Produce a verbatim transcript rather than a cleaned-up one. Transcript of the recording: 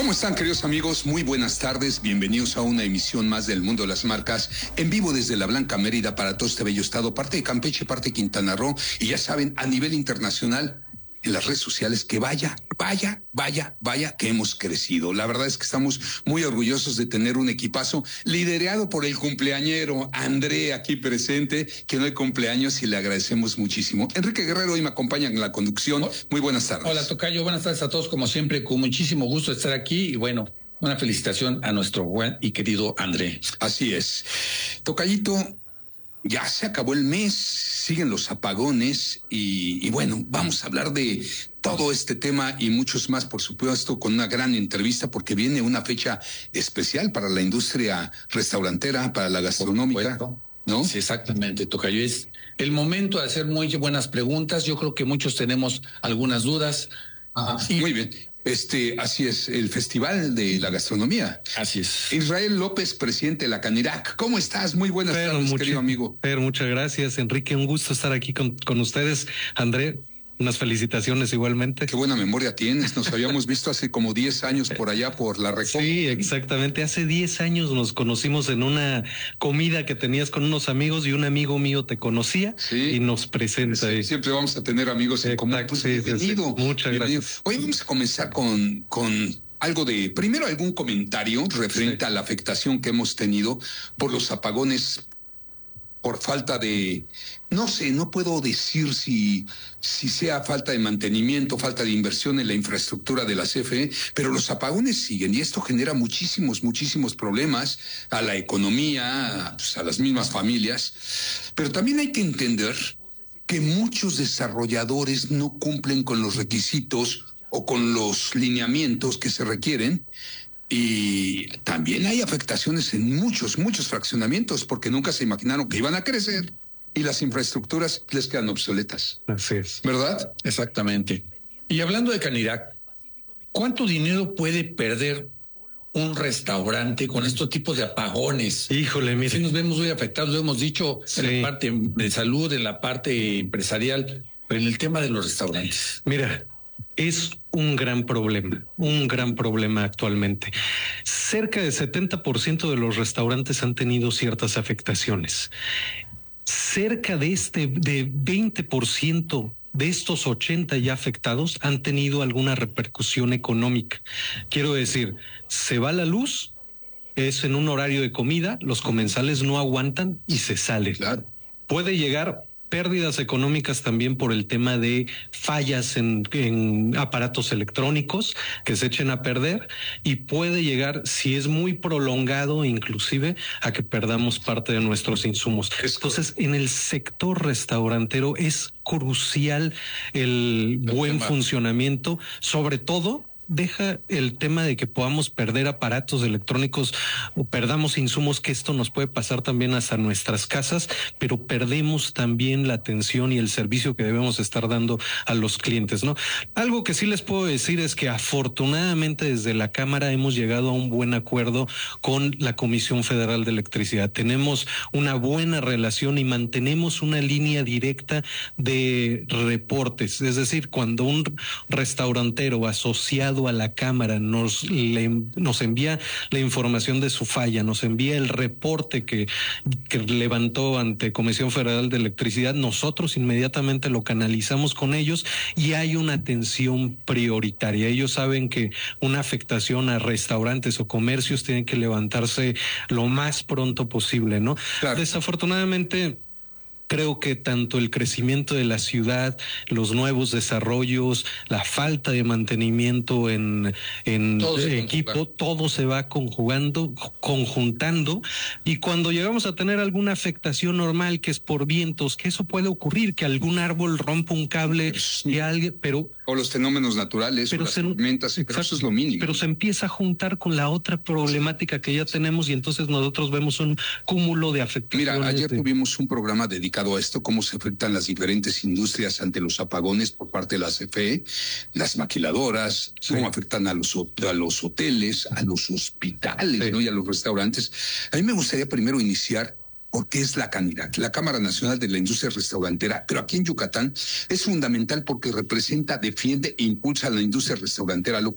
¿Cómo están, queridos amigos? Muy buenas tardes. Bienvenidos a una emisión más del Mundo de las Marcas, en vivo desde la Blanca Mérida para todo este bello estado, parte de Campeche, parte de Quintana Roo, y ya saben, a nivel internacional, en las redes sociales, que vaya, vaya, vaya, vaya, que hemos crecido. La verdad es que estamos muy orgullosos de tener un equipazo liderado por el cumpleañero André, aquí presente, que no hay cumpleaños y le agradecemos muchísimo. Enrique Guerrero hoy me acompaña en la conducción. Muy buenas tardes. Hola, tocayo, buenas tardes a todos, como siempre, con muchísimo gusto de estar aquí y bueno, una felicitación a nuestro buen y querido André. Así es. Tocayito, ya se acabó el mes, siguen los apagones y, y bueno, vamos a hablar de todo este tema y muchos más, por supuesto, con una gran entrevista porque viene una fecha especial para la industria restaurantera, para la gastronómica, ¿no? Sí, exactamente, tocayo. Es el momento de hacer muy buenas preguntas. Yo creo que muchos tenemos algunas dudas. Ajá. Y muy bien. Este, así es, el Festival de la Gastronomía. Así es. Israel López, presidente de la Canirac. ¿Cómo estás? Muy buenas Pero tardes, mucho, querido amigo. Pero muchas gracias, Enrique. Un gusto estar aquí con, con ustedes. André, unas felicitaciones igualmente. Qué buena memoria tienes. Nos habíamos visto hace como diez años por allá, por la Reforma. Sí, exactamente. Hace diez años nos conocimos en una comida que tenías con unos amigos y un amigo mío te conocía sí, y nos presenta. Sí, siempre vamos a tener amigos en común. Pues, sí, bienvenido. Sí, muchas bienvenido. gracias. Hoy vamos a comenzar con, con algo de, primero algún comentario referente sí. a la afectación que hemos tenido por los apagones, por falta de, no sé, no puedo decir si, si sea falta de mantenimiento, falta de inversión en la infraestructura de la C F E, pero los apagones siguen y esto genera muchísimos, muchísimos problemas a la economía, a, pues, a las mismas familias. Pero también hay que entender que muchos desarrolladores no cumplen con los requisitos o con los lineamientos que se requieren. Y también hay afectaciones en muchos, muchos fraccionamientos, porque nunca se imaginaron que iban a crecer y las infraestructuras les quedan obsoletas. Así es. ¿Verdad? Exactamente. Y hablando de Canirac, ¿cuánto dinero puede perder un restaurante con estos tipos de apagones? Híjole, mire. Si nos vemos muy afectados, lo hemos dicho sí. en la parte de salud, en la parte empresarial, pero en el tema de los restaurantes. Mira, es un gran problema, un gran problema actualmente. Cerca del setenta por ciento de los restaurantes han tenido ciertas afectaciones. Cerca de este, de veinte por ciento de estos ochenta ya afectados han tenido alguna repercusión económica. Quiero decir, se va la luz, es en un horario de comida, los comensales no aguantan y se salen. Claro. Puede llegar pérdidas económicas también por el tema de fallas en, en aparatos electrónicos que se echen a perder y puede llegar, si es muy prolongado, inclusive a que perdamos parte de nuestros insumos. Entonces, en el sector restaurantero es crucial el buen funcionamiento, sobre todo deja el tema de que podamos perder aparatos electrónicos o perdamos insumos, que esto nos puede pasar también hasta nuestras casas, pero perdemos también la atención y el servicio que debemos estar dando a los clientes, ¿no? Algo que sí les puedo decir es que afortunadamente desde la Cámara hemos llegado a un buen acuerdo con la Comisión Federal de Electricidad. Tenemos una buena relación y mantenemos una línea directa de reportes, es decir, cuando un restaurantero asociado a la Cámara nos, le, nos envía la información de su falla, nos envía el reporte que, que levantó ante Comisión Federal de Electricidad, nosotros inmediatamente lo canalizamos con ellos y hay una atención prioritaria. Ellos saben que una afectación a restaurantes o comercios tiene que levantarse lo más pronto posible, ¿no? Claro. Desafortunadamente, creo que tanto el crecimiento de la ciudad, los nuevos desarrollos, la falta de mantenimiento en, en todo equipo, todo se va conjugando, conjuntando, y cuando llegamos a tener alguna afectación normal, que es por vientos, que eso puede ocurrir, que algún árbol rompa un cable, que alguien, pero o los fenómenos naturales, pero o las se, tormentas, exacto, pero eso es lo mínimo. Pero se empieza a juntar con la otra problemática que ya tenemos y entonces nosotros vemos un cúmulo de afectaciones. Mira, ayer de... tuvimos un programa dedicado a esto, cómo se afectan las diferentes industrias ante los apagones por parte de la C F E, las maquiladoras, sí. cómo afectan a los, a los hoteles, a los hospitales, sí. ¿no? y a los restaurantes. A mí me gustaría primero iniciar porque es la Canirac, la Cámara Nacional de la Industria Restaurantera, pero aquí en Yucatán es fundamental porque representa, defiende e impulsa a la industria restaurantera local.